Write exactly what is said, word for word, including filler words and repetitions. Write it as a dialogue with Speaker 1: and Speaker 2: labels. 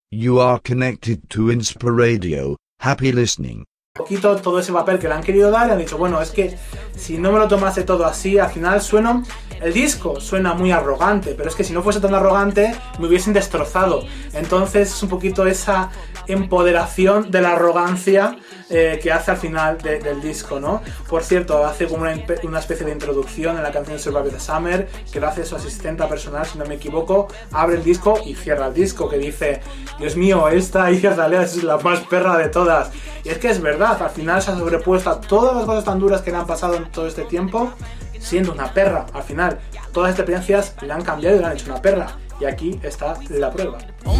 Speaker 1: You are connected to Inspiradio. Happy listening.
Speaker 2: Un poquito todo ese papel que le han querido dar y han dicho, bueno, es que si no me lo tomase todo así, al final sueno, el disco suena muy arrogante, pero es que si no fuese tan arrogante me hubiesen destrozado. Entonces es un poquito esa empoderación de la arrogancia eh, que hace al final de, del disco, ¿no? Por cierto, hace como una, una especie de introducción en la canción Survive the Summer, que lo hace su asistenta personal, si no me equivoco, abre el disco y cierra el disco, que dice, Dios mío, esta hija Azalea es la más perra de todas. Y es que es verdad, al final se ha sobrepuesto a todas las cosas tan duras que le han pasado en todo este tiempo, siendo una perra. Al final, todas las experiencias le han cambiado y le han hecho una perra. Y aquí está la prueba.